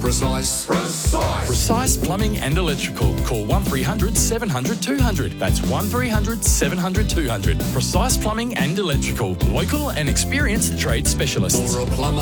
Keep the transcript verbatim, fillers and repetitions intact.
Precise. Precise. Precise Plumbing and Electrical. Call one three hundred seven hundred two hundred. That's one three hundred seven hundred two hundred. Precise Plumbing and Electrical. Local and experienced trade specialists. For a plumber.